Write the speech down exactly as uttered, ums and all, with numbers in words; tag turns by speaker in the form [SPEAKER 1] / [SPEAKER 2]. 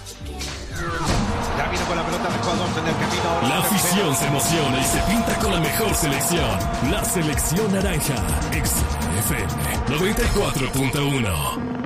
[SPEAKER 1] Ya vino con la pelota de jugador en el camino. Ahora
[SPEAKER 2] La afición se emociona y se pinta con la mejor selección. La selección naranja. X F M noventa y cuatro punto uno.